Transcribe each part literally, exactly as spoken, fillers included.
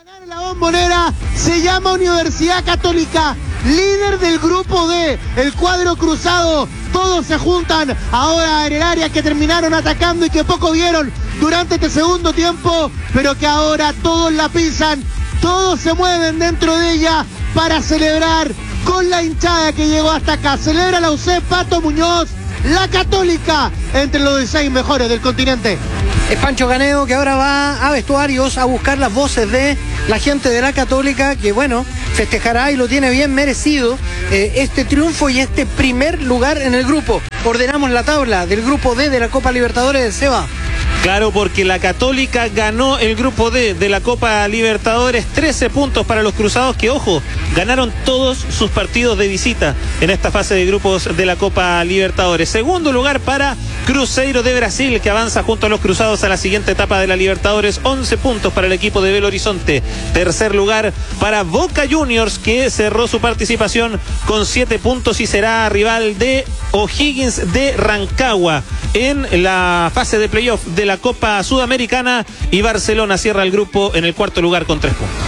ganar la Bombonera se llama Universidad Católica, líder del grupo D, el cuadro cruzado. Todos se juntan ahora en el área que terminaron atacando y que poco vieron durante este segundo tiempo, pero que ahora todos la pisan, todos se mueven dentro de ella para celebrar con la hinchada que llegó hasta acá. Celebra la U C Pato Muñoz, la Católica, entre los dieciséis mejores del continente. Es Pancho Caneo, que ahora va a vestuarios a buscar las voces de la gente de la Católica, que bueno, festejará y lo tiene bien merecido eh, este triunfo y este primer lugar en el grupo. Ordenamos la tabla del grupo D de la Copa Libertadores de Seba. Claro, porque la Católica ganó el grupo D de la Copa Libertadores, trece puntos para los cruzados, que ojo, ganaron todos sus partidos de visita en esta fase de grupos de la Copa Libertadores. Segundo lugar para Cruzeiro de Brasil, que avanza junto a los cruzados a la siguiente etapa de la Libertadores, once puntos para el equipo de Belo Horizonte. Tercer lugar para Boca Juniors, que cerró su participación con siete puntos y será rival de O'Higgins de Rancagua en la fase de playoff de la Copa Sudamericana, y Barcelona cierra el grupo en el cuarto lugar con tres puntos.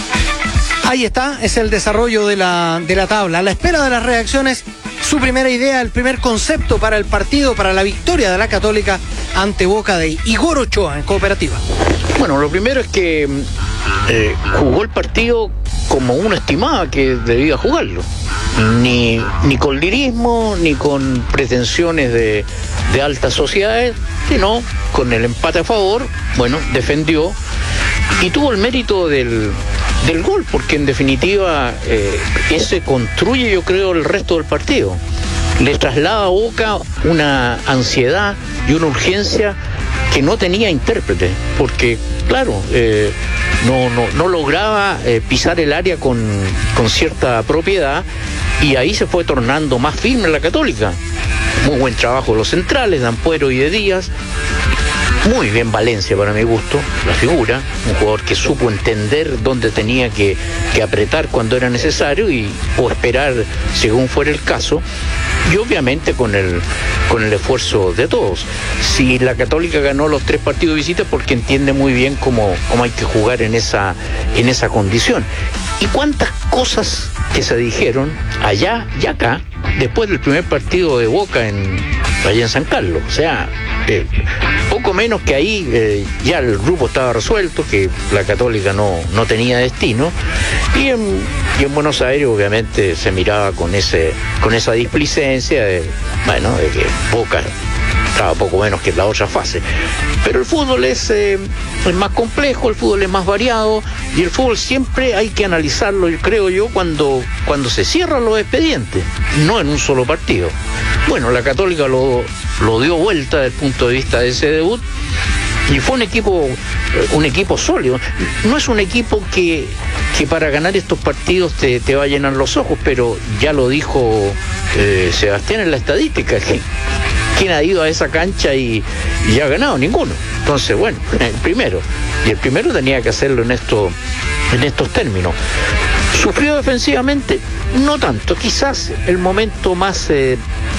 Ahí está, es el desarrollo de la, de la tabla. A la espera de las reacciones, su primera idea, el primer concepto para el partido, para la victoria de la Católica ante Boca, de Igor Ochoa en Cooperativa. Bueno, lo primero es que eh, jugó el partido como uno estimaba que debía jugarlo. Ni, ni con lirismo, ni con pretensiones de, de altas sociedades, sino con el empate a favor. Bueno, defendió y tuvo el mérito del, del gol, porque en definitiva eh, ese construye, yo creo, el resto del partido. Le traslada a Boca una ansiedad y una urgencia que no tenía intérprete, porque claro, eh, no, no, no lograba eh, pisar el área con, con cierta propiedad, y ahí se fue tornando más firme la Católica. Muy buen trabajo de los centrales, de Ampuero y de Díaz. Muy bien Valencia, para mi gusto, la figura, un jugador que supo entender dónde tenía que, que apretar cuando era necesario y, o esperar según fuera el caso, y obviamente con el, con el esfuerzo de todos. Si la Católica ganó los tres partidos de visita, porque entiende muy bien cómo, cómo hay que jugar en esa, en esa condición. Y cuántas cosas que se dijeron allá y acá después del primer partido de Boca en, allá en San Carlos. O sea, eh, poco menos que ahí eh, ya el grupo estaba resuelto, que la Católica no, no tenía destino, y en, y en Buenos Aires obviamente se miraba con ese con esa displicencia de, bueno, de que Boca estaba poco menos que en la otra fase. Pero el fútbol es, eh, es más complejo, el fútbol es más variado, y el fútbol siempre hay que analizarlo, creo yo, cuando, cuando se cierran los expedientes, no en un solo partido. Bueno, la Católica lo, lo dio vuelta desde el punto de vista de ese debut, y fue un equipo, un equipo sólido. No es un equipo que, que para ganar estos partidos te, te va a llenar los ojos, pero ya lo dijo eh, Sebastián en la estadística, que ¿quién ha ido a esa cancha y, y ha ganado? Ninguno. Entonces, bueno, el primero. Y el primero tenía que hacerlo en, esto, en estos términos. ¿Sufrió defensivamente? No tanto. Quizás el momento más eh,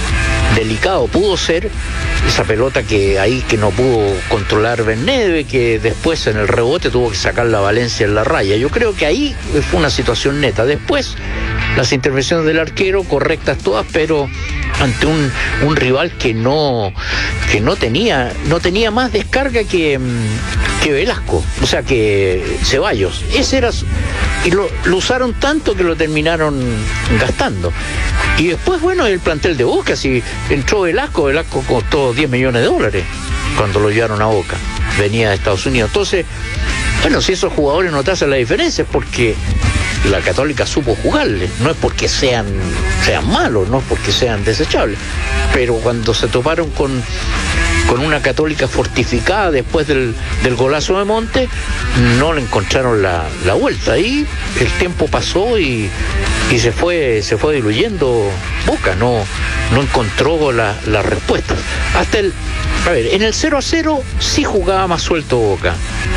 delicado pudo ser esa pelota que ahí que no pudo controlar Bernede, que después en el rebote tuvo que sacar la Valencia en la raya. Yo creo que ahí fue una situación neta. Después, las intervenciones del arquero, correctas todas, pero ante un, un rival que no que no tenía no tenía más descarga que, que Velasco, o sea, que Ceballos. Ese era, y lo, lo usaron tanto que lo terminaron gastando. Y después, bueno, el plantel de Boca, si entró Velasco, Velasco costó diez millones de dólares cuando lo llevaron a Boca, venía de Estados Unidos. Entonces, bueno, si esos jugadores no te hacen la diferencia, es porque la Católica supo jugarle, no es porque sean, sean malos, no es porque sean desechables, pero cuando se toparon con, con una Católica fortificada después del, del golazo de Monte, no le encontraron la, la vuelta. Ahí el tiempo pasó y, y se fue se fue diluyendo Boca, no, no encontró la, la respuesta. Hasta el, a ver, en el cero a cero sí jugaba más suelto Boca.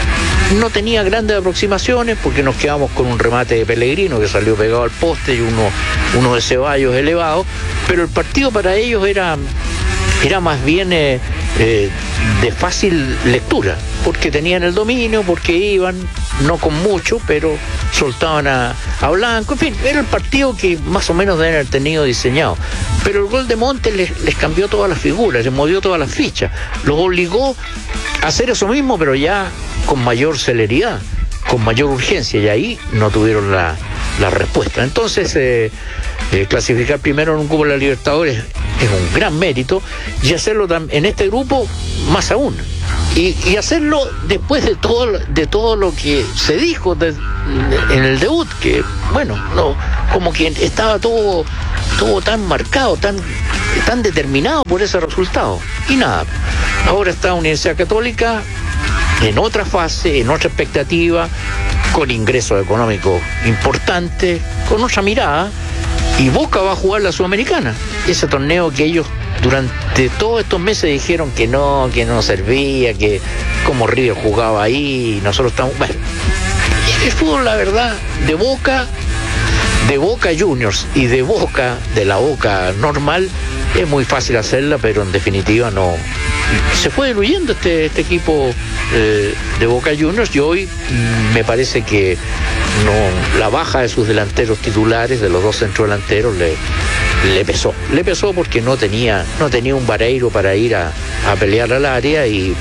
No tenía grandes aproximaciones porque nos quedamos con un remate de Pellegrino que salió pegado al poste y uno, uno de Ceballos elevado, pero el partido para ellos era, era más bien eh, eh, de fácil lectura, porque tenían el dominio, porque iban, no con mucho, pero soltaban a, a Blanco. En fin, era el partido que más o menos deben haber tenido diseñado. Pero el gol de Montes les, les cambió todas las figuras, les movió todas las fichas. Los obligó a hacer eso mismo, pero ya con mayor celeridad, con mayor urgencia, y ahí no tuvieron la, la respuesta. Entonces, eh, eh, clasificar primero en un Copa de la Libertadores es un gran mérito, y hacerlo en este grupo más aún. Y, y hacerlo después de todo de todo lo que se dijo de, de, en el debut, que bueno, no, como que estaba todo todo tan marcado, tan tan determinado por ese resultado. Y nada, ahora está Universidad Católica en otra fase, en otra expectativa, con ingresos económicos importantes, con otra mirada, y Boca va a jugar la Sudamericana, ese torneo que ellos durante todos estos meses dijeron que no, que no servía, que como River jugaba ahí, nosotros estamos... Bueno, el fútbol, la verdad, de Boca, de Boca Juniors y de Boca, de la Boca normal, es muy fácil hacerla, pero en definitiva no... Se fue diluyendo este, este equipo eh, de Boca Juniors, y hoy mm, me parece que no, la baja de sus delanteros titulares, de los dos centrodelanteros, le, le pesó. Le pesó porque no tenía, no tenía un Vareiro para ir a, a pelear al área, y,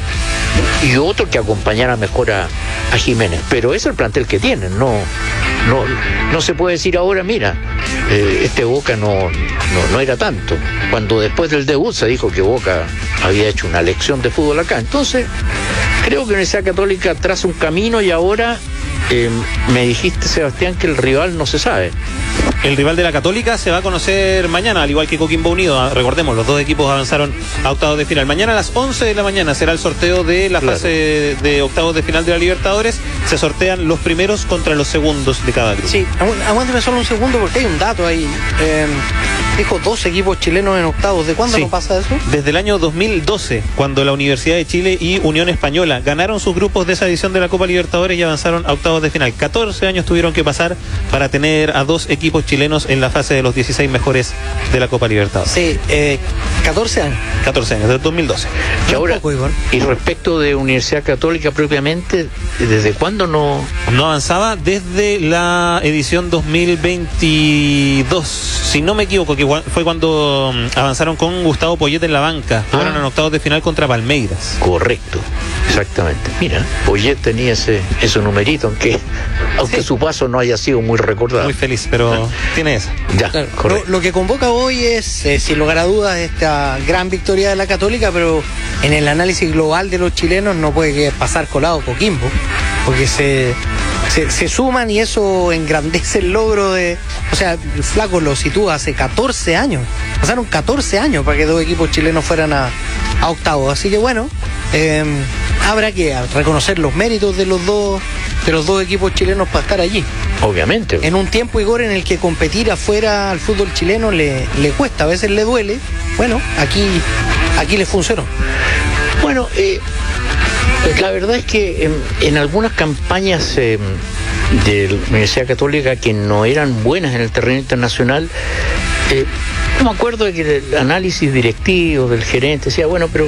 y otro que acompañara mejor a, a Jiménez. Pero es el plantel que tienen, no, no, no se puede decir ahora, mira, eh, este Boca no, no, no era tanto, cuando después del debut se dijo que Boca había hecho una lección de fútbol acá. Entonces, creo que Universidad Católica traza un camino, y ahora eh, me dijiste, Sebastián, que el rival no se sabe. El rival de la Católica se va a conocer mañana, al igual que Coquimbo Unido. Recordemos, los dos equipos avanzaron a octavos de final. Mañana a las once de la mañana será el sorteo de la claro. fase de, de octavos de final de la Libertadores. Se sortean los primeros contra los segundos de cada grupo. Sí, agu- aguánteme solo un segundo, porque hay un dato ahí. Eh, dijo dos equipos chilenos en octavos. ¿De cuándo sí. no pasa eso? Desde el año dos mil doce, cuando la Universidad de Chile y Unión Española ganaron sus grupos de esa edición de la Copa Libertadores y avanzaron a octavos de final. catorce años tuvieron que pasar para tener a dos equipos chilenos en la fase de los dieciséis mejores de la Copa Libertadores. Sí, eh, catorce años. catorce años, desde dos mil doce. Y ahora, poco, y respecto de Universidad Católica propiamente, ¿desde cuándo no? No avanzaba desde la edición dos mil veintidós, si no me equivoco, que fue cuando avanzaron con Gustavo Poyet en la banca. Fueron ah. en octavos de final contra Palmeiras. Correcto, exactamente. Mira, Poyet tenía ese, ese numerito, aunque, aunque sí. su paso no haya sido muy recordado. Muy feliz, pero ah. tiene esa. Ya, claro. lo, lo que convoca hoy es, eh, sin lugar a dudas, esta gran victoria de la Católica, pero en el análisis global de los chilenos no puede pasar colado Coquimbo, porque se, se, se suman, y eso engrandece el logro de... O sea, el flaco lo sitúa hace catorce años. Pasaron catorce años para que dos equipos chilenos fueran a, a octavos. Así que bueno, eh, habrá que reconocer los méritos de los dos de los dos equipos chilenos para estar allí. Obviamente. En un tiempo, Igor, en el que competir afuera al fútbol chileno le, le cuesta, a veces le duele. Bueno, aquí, aquí le funcionó. Bueno, eh, la verdad es que en, en algunas campañas eh, de la Universidad Católica que no eran buenas en el terreno internacional, eh, yo me acuerdo de que el análisis directivo del gerente decía, bueno, pero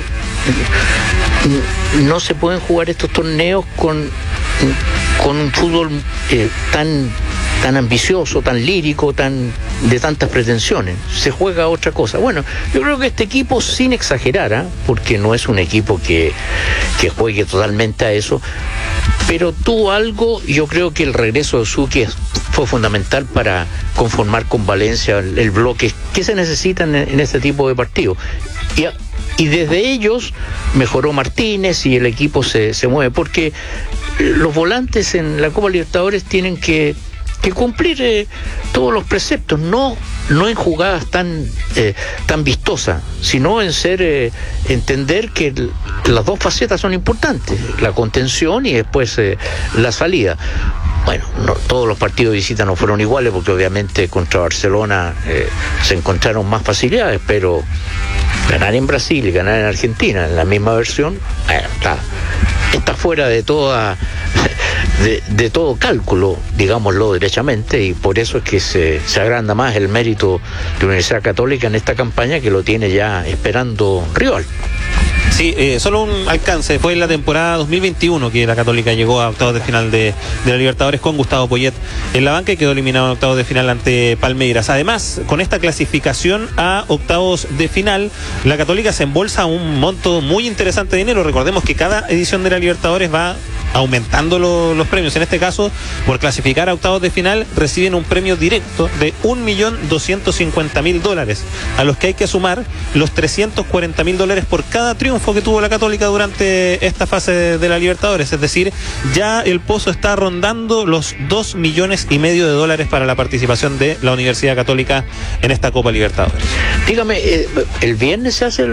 no se pueden jugar estos torneos con, con un fútbol eh, tan, tan ambicioso, tan lírico, tan de tantas pretensiones. Se juega otra cosa. Bueno, yo creo que este equipo, sin exagerar, ¿eh? porque no es un equipo que, que juegue totalmente a eso, pero tuvo algo, y yo creo que el regreso de Suki fue fundamental para conformar con Valencia el, el bloque que se necesita en, en este tipo de partidos. Y, y desde ellos mejoró Martínez y el equipo se, se mueve, porque los volantes en la Copa Libertadores tienen que, que cumplir eh, todos los preceptos, no, no en jugadas tan, eh, tan vistosas, sino en ser eh, entender que el, las dos facetas son importantes, la contención y después eh, la salida. Bueno, no, todos los partidos de visita no fueron iguales, porque obviamente contra Barcelona eh, se encontraron más facilidades, pero ganar en Brasil y ganar en Argentina en la misma versión, eh, está, está fuera de toda de, de todo cálculo, digámoslo derechamente, y por eso es que se, se agranda más el mérito de la Universidad Católica en esta campaña, que lo tiene ya esperando rival. Sí, eh, solo un alcance. Fue en la temporada dos mil veintiuno que la Católica llegó a octavos de final de, de la Libertadores con Gustavo Poyet en la banca y quedó eliminado en octavos de final ante Palmeiras. Además, con esta clasificación a octavos de final, la Católica se embolsa un monto muy interesante de dinero. Recordemos que cada edición de la Libertadores va aumentando lo, los premios. En este caso, por clasificar a octavos de final, reciben un premio directo de un millón doscientos cincuenta mil dólares, a los que hay que sumar los trescientos cuarenta mil dólares por cada triunfo que tuvo la Católica durante esta fase de, de la Libertadores. Es decir, ya el pozo está rondando los dos millones y medio de dólares para la participación de la Universidad Católica en esta Copa Libertadores. Dígame, eh, ¿el viernes se hace el